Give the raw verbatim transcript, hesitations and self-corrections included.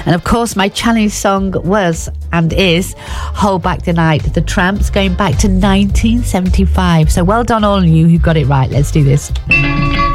And of course, my challenge song was and is Hold Back the Night, The Tramps, going back to nineteen seventy-five. So well done all of you who got it right. Let's do this.